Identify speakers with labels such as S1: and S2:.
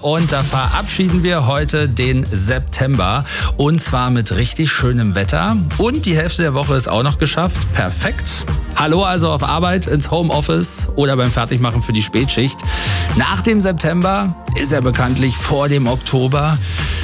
S1: und da verabschieden wir heute den September und zwar mit richtig schönem Wetter und die Hälfte der Woche ist auch noch geschafft. Perfekt. Hallo also auf Arbeit, ins Homeoffice oder beim Fertigmachen für die Spätschicht. Nach dem September ist er bekanntlich vor dem Oktober.